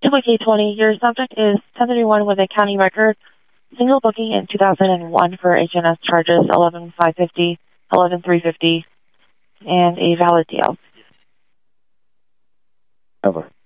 2K20, your subject is 1031 with a county record, single booking in 2001 for HNS charges 11550, 11350, and a valid deal. Over.